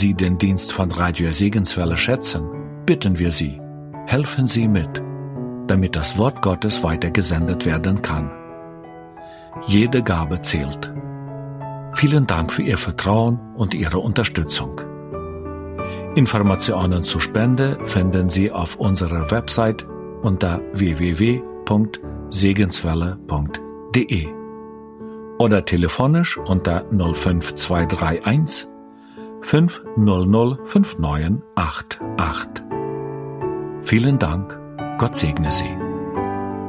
Sie den Dienst von Radio Segenswelle schätzen, bitten wir Sie, helfen Sie mit, damit das Wort Gottes weitergesendet werden kann. Jede Gabe zählt. Vielen Dank für Ihr Vertrauen und Ihre Unterstützung. Informationen zur Spende finden Sie auf unserer Website unter www.segenswelle.de oder telefonisch unter 05231 500 5988. Vielen Dank, Gott segne Sie.